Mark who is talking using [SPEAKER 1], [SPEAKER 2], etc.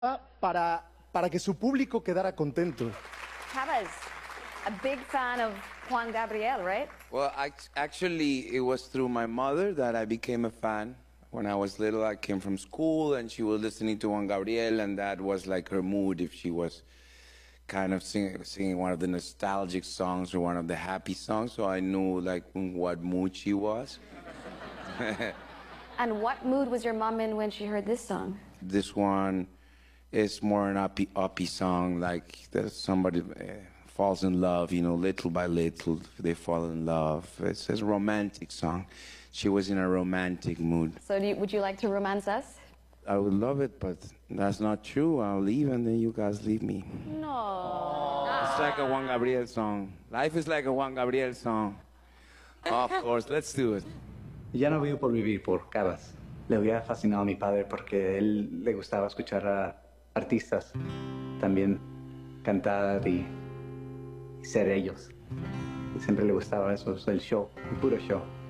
[SPEAKER 1] para que su público quedara contento.
[SPEAKER 2] Cabas, a big fan of Juan Gabriel, right?
[SPEAKER 3] Well, actually, it was through my mother that I became a fan. When I was little, I came from school, and she was listening to Juan Gabriel, and that was like her mood if she was kind of singing one of the nostalgic songs or one of the happy songs, so I knew like what mood she was.
[SPEAKER 2] And what mood was your mom in when she heard this song?
[SPEAKER 3] This one is more an uppy song, like that somebody falls in love, you know, little by little they fall in love. It's a romantic song. She was in a romantic mood.
[SPEAKER 2] So would you like to romance us?
[SPEAKER 3] I would love it, but that's not true. I'll leave and then you guys leave me.
[SPEAKER 2] No.
[SPEAKER 3] It's like a Juan Gabriel song. Life is like a Juan Gabriel song. Of course, let's do it.
[SPEAKER 4] Ya no vivo por vivir por Cabas. Le había fascinado a mi padre porque él le gustaba escuchar a artistas también cantar y ser ellos. Y siempre le gustaba eso, el show, el puro show.